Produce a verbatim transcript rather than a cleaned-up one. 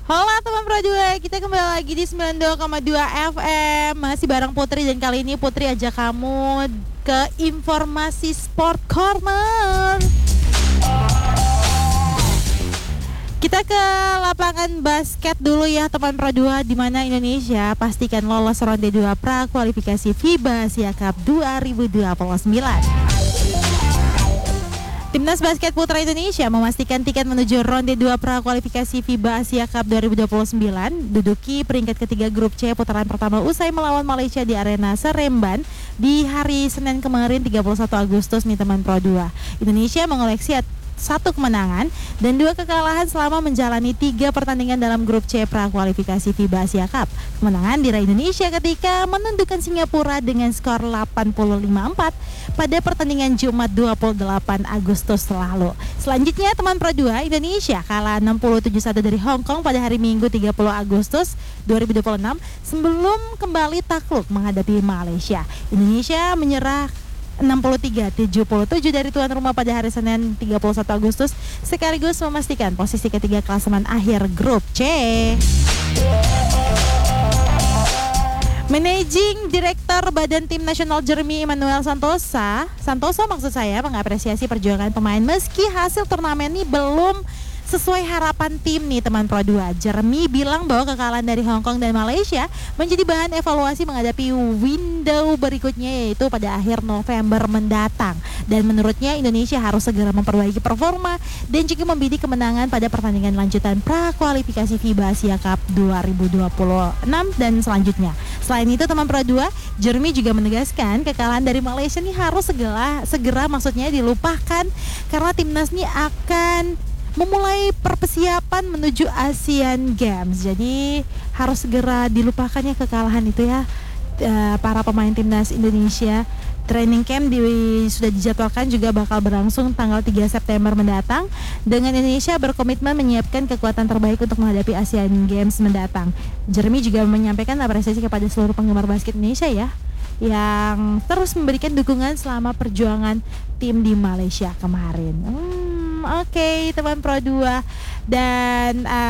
Halo teman Pro dua, kita kembali lagi di sembilan puluh dua koma dua F M. Masih bareng Putri dan kali ini Putri ajak kamu ke informasi Sport Corner. Kita ke lapangan basket dulu ya teman Pro dua, di mana Indonesia pastikan lolos ronde dua pra kualifikasi FIBA Asia Cup dua ribu dua puluh sembilan. Timnas basket putra Indonesia memastikan tiket menuju ronde dua pra kualifikasi FIBA Asia Cup dua ribu dua puluh sembilan, duduki peringkat ketiga grup C putaran pertama usai melawan Malaysia di arena Seremban di hari Senin kemarin tiga puluh satu Agustus nih teman Pro dua. Indonesia mengoleksi satu kemenangan dan dua kekalahan selama menjalani tiga pertandingan dalam grup C pra kualifikasi FIBA Asia Cup. Kemenangan diraih Indonesia ketika menundukkan Singapura dengan skor delapan puluh lima empat pada pertandingan Jumat dua puluh delapan Agustus lalu. Selanjutnya teman Pro dua, Indonesia kalah enam puluh tujuh satu dari Hong Kong pada hari Minggu tiga puluh Agustus dua ribu dua puluh enam sebelum kembali takluk menghadapi Malaysia. Indonesia menyerah enam puluh tiga tujuh puluh tujuh dari tuan rumah pada hari Senin tiga puluh satu Agustus sekaligus memastikan posisi ketiga klasemen akhir grup C. Managing Director Badan Tim Nasional Jeremy Emmanuel Santosa Santoso maksud saya mengapresiasi perjuangan pemain meski hasil turnamen ini belum sesuai harapan tim nih teman Pro dua. Jeremy bilang bahwa kekalahan dari Hong Kong dan Malaysia menjadi bahan evaluasi menghadapi window berikutnya, yaitu pada akhir November mendatang. Dan menurutnya Indonesia harus segera memperbaiki performa dan juga membidik kemenangan pada pertandingan lanjutan pra-kualifikasi FIBA Asia Cup dua ribu dua puluh enam dan selanjutnya. Selain itu teman Pro dua, Jeremy juga menegaskan kekalahan dari Malaysia ini harus segera, segera maksudnya dilupakan karena timnas ini akan memulai persiapan menuju Asian Games. Jadi harus segera dilupakannya kekalahan itu ya. E, para pemain timnas Indonesia. Training camp di, sudah dijadwalkan juga bakal berlangsung tanggal tiga September mendatang, dengan Indonesia berkomitmen menyiapkan kekuatan terbaik untuk menghadapi Asian Games mendatang. Jeremy juga menyampaikan apresiasi kepada seluruh penggemar basket Indonesia ya, yang terus memberikan dukungan selama perjuangan tim di Malaysia kemarin. Hmm, Oke okay, teman Pro dua, dan uh,